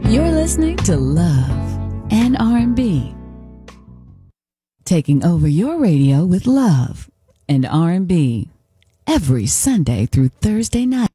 You're listening to Love and R&B. Taking over your radio with love and R&B every Sunday through Thursday night.